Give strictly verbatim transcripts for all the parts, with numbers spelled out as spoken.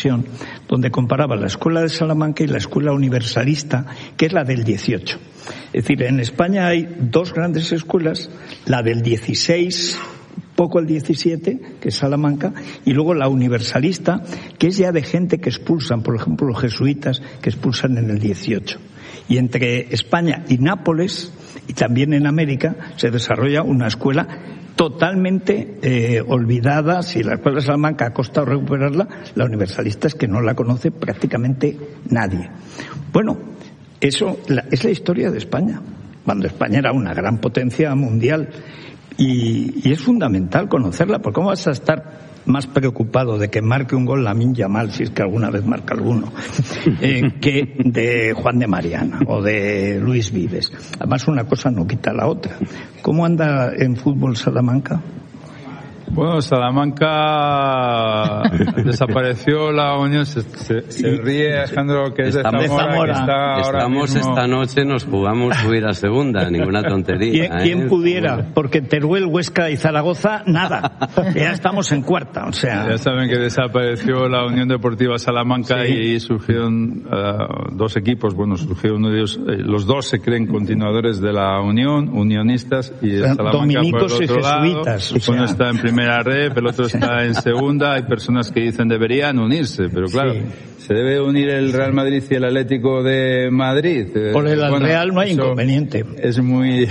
donde comparaba la escuela de Salamanca y la escuela universalista, que es la del dieciocho. Es decir, en España hay dos grandes escuelas, la del dieciséis, poco el diecisiete, que es Salamanca, y luego la universalista, que es ya de gente que expulsan, por ejemplo, los jesuitas, que expulsan en el dieciocho. Y entre España y Nápoles, y también en América, se desarrolla una escuela totalmente eh, olvidada. Si la escuela de Salamanca ha costado recuperarla, la universalista es que no la conoce prácticamente nadie. Bueno, eso la, es la historia de España, cuando España era una gran potencia mundial, y, y es fundamental conocerla, porque ¿cómo vas a estar más preocupado de que marque un gol Lamine Yamal, si es que alguna vez marca alguno, eh, que de Juan de Mariana o de Luis Vives? Además, una cosa no quita la otra. ¿Cómo anda en fútbol Salamanca? Bueno, Salamanca desapareció la Unión, se, se, se ríe Alejandro, que es de Zamora, de Zamora. Que está ahora Estamos mismo... esta noche, nos jugamos subir a segunda, ninguna tontería. ¿Quién, ¿quién ¿eh? pudiera? Porque Teruel, Huesca y Zaragoza, nada. Ya estamos en cuarta, o sea... Ya saben que desapareció la Unión Deportiva Salamanca, sí, y surgieron uh, dos equipos. Bueno, surgió uno de ellos, eh, los dos se creen continuadores de la Unión, unionistas, y el Salamanca dominicos por el otro y jesuitas. Lado. O sea... Uno está en primera red, el otro está en segunda. Hay personas que dicen deberían unirse, pero claro, sí, se debe unir el Real Madrid y el Atlético de Madrid. Por el bueno, Real no hay inconveniente. Es muy,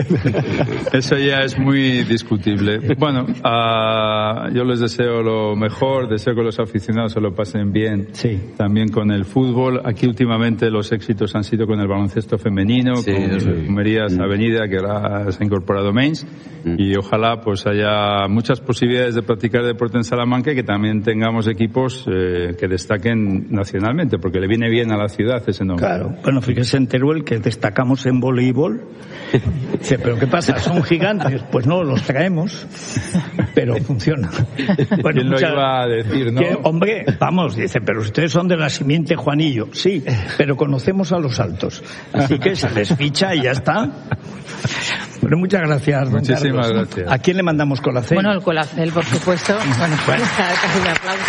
eso ya es muy discutible. Bueno, uh, yo les deseo lo mejor, deseo que los aficionados se lo pasen bien, sí, también con el fútbol. Aquí últimamente los éxitos han sido con el baloncesto femenino, sí, con sí. Merías mm. Avenida, que ahora se ha incorporado Mainz, mm. y ojalá pues haya muchas posibilidades de practicar deporte en Salamanca y que también tengamos equipos eh, que destaquen nacionalmente, porque le viene bien a la ciudad ese nombre. Claro, bueno, fíjese en Teruel que destacamos en voleibol. Dice, ¿pero qué pasa? ¿Son gigantes? Pues no, los traemos, pero funciona. Bueno, ¿quién mucha... lo iba a decir, no? Que, hombre, vamos, dice, pero ustedes son de la simiente Juanillo. Sí, pero conocemos a los altos, así que se les ficha y ya está. Bueno, muchas gracias, don Muchísimas Carlos. gracias. ¿A quién le mandamos colacel? Bueno, el colacel, por supuesto. Bueno, bueno. Casi un aplauso.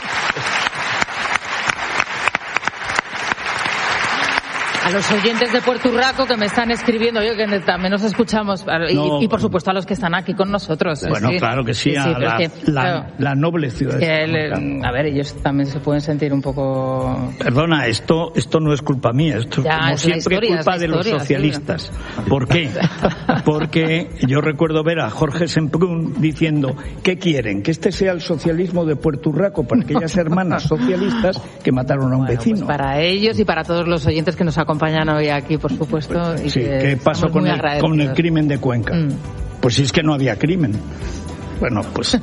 A los oyentes de Puerto Urraco que me están escribiendo, yo que también nos escuchamos, y, no, y por supuesto a los que están aquí con nosotros. Bueno, sí, claro que sí, sí, sí a la, que, la, claro, la noble ciudad. Es que el, a ver, ellos también se pueden sentir un poco... Perdona, esto esto no es culpa mía, esto ya, como es siempre historia, culpa es de historia, los socialistas. Sí. ¿Por qué? Porque yo recuerdo ver a Jorge Semprún diciendo, ¿qué quieren? Que este sea el socialismo de Puerto Urraco para aquellas hermanas socialistas que mataron a un bueno, vecino. Pues para ellos y para todos los oyentes que nos acompañan hoy aquí, por supuesto. Y sí, que ¿qué pasó con el, con el crimen de Cuenca? Mm. Pues si es que no había crimen. Bueno, pues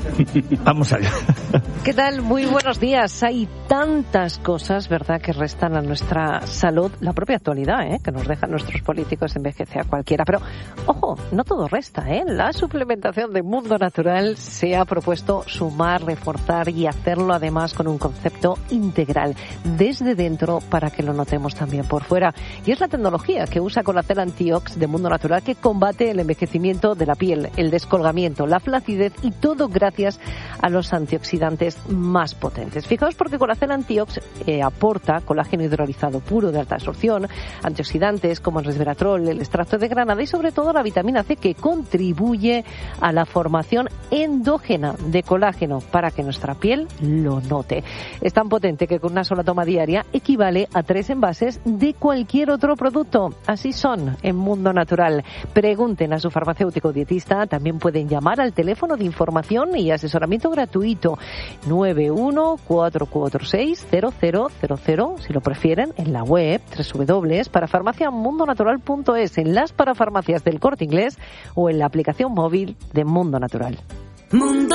vamos allá. ¿Qué tal? Muy buenos días. Hay tantas cosas, ¿verdad?, que restan a nuestra salud. La propia actualidad, ¿eh?, que nos dejan nuestros políticos, envejece a cualquiera. Pero, ojo, no todo resta, ¿eh? La suplementación de Mundo Natural se ha propuesto sumar, reforzar y hacerlo además con un concepto integral, desde dentro para que lo notemos también por fuera. Y es la tecnología que usa Colacel Antiox de Mundo Natural, que combate el envejecimiento de la piel, el descolgamiento, la flacidez, y todo gracias a los antioxidantes más potentes. Fijaos, porque Colacel Antiox eh, aporta colágeno hidrolizado puro de alta absorción, antioxidantes como el resveratrol, el extracto de granada y sobre todo la vitamina C, que contribuye a la formación endógena de colágeno para que nuestra piel lo note. Es tan potente que con una sola toma diaria equivale a tres envases de cualquier otro producto. Así son en Mundo Natural. Pregunten a su farmacéutico dietista, también pueden llamar al teléfono de información y asesoramiento gratuito nueve uno cuatro cuatro seis cero cero cero cero, si lo prefieren, en la web doble u doble u doble u punto parafarmacia mundo natural punto es, en las parafarmacias del Corte Inglés o en la aplicación móvil de Mundo Natural. Mundo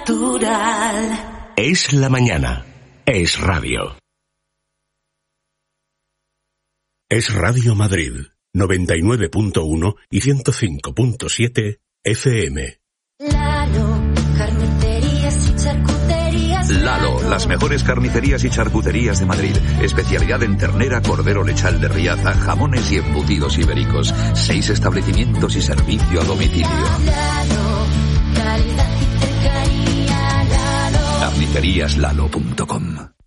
Natural. Es la mañana. Es radio. Es Radio Madrid, noventa y nueve punto uno y ciento cinco punto siete F M. Lalo, carnicerías y charcuterías. Lalo, las mejores carnicerías y charcuterías de Madrid. Especialidad en ternera, cordero lechal de Riaza, jamones y embutidos ibéricos. Seis establecimientos y servicio a domicilio. Lalo, calidad y cercanía. Lalo. carnicerías lalo punto com.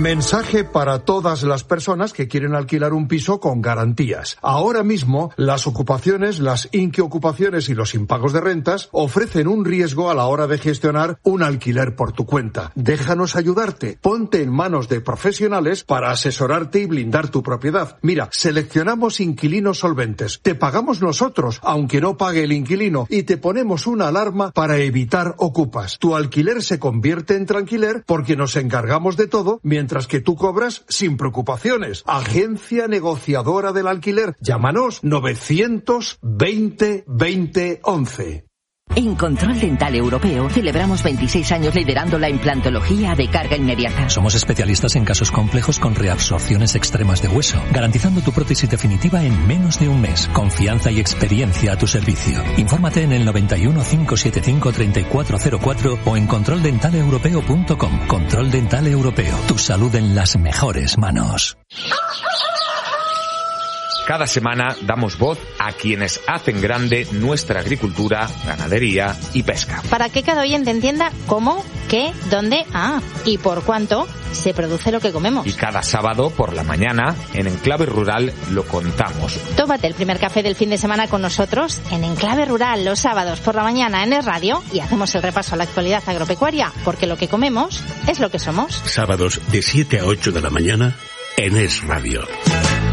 Mensaje para todas las personas que quieren alquilar un piso con garantías. Ahora mismo, las ocupaciones, las inquiocupaciones y los impagos de rentas ofrecen un riesgo a la hora de gestionar un alquiler por tu cuenta. Déjanos ayudarte. Ponte en manos de profesionales para asesorarte y blindar tu propiedad. Mira, seleccionamos inquilinos solventes. Te pagamos nosotros, aunque no pague el inquilino, y te ponemos una alarma para evitar ocupas. Tu alquiler se convierte en tranquiler porque nos encargamos de todo, mientras Mientras que tú cobras sin preocupaciones. Agencia Negociadora del Alquiler. Llámanos novecientos veinte veinte once. En Control Dental Europeo celebramos veintiséis años liderando la implantología de carga inmediata. Somos especialistas en casos complejos con reabsorciones extremas de hueso, garantizando tu prótesis definitiva en menos de un mes. Confianza y experiencia a tu servicio. Infórmate en el noventa y uno, cinco setenta y cinco, treinta y cuatro cero cuatro o en control dental europeo punto com. Control Dental Europeo. Tu salud en las mejores manos. Cada semana damos voz a quienes hacen grande nuestra agricultura, ganadería y pesca. Para que cada oyente entienda cómo, qué, dónde, ah, y por cuánto se produce lo que comemos. Y cada sábado por la mañana, en Enclave Rural, lo contamos. Tómate el primer café del fin de semana con nosotros en Enclave Rural los sábados por la mañana en Es Radio y hacemos el repaso a la actualidad agropecuaria, porque lo que comemos es lo que somos. Sábados de siete a ocho de la mañana en Es Radio.